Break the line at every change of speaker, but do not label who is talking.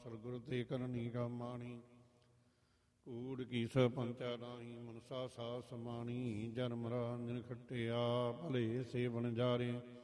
ਸਰਗੁਰ ਤੇ ਕਰਨੀ ਕਾ ਮਾਣੀ। ਕੂੜ ਕੀਸ ਪੰਚਾ ਨਾਹੀ ਮਨਸਾ ਸਾ ਸਮਾਣੀ। ਜਨਮ ਰਾਂਜਨ ਖੱਟਿਆ ਭਲੇ ਸੇ ਬਣ ਜਾਰੇ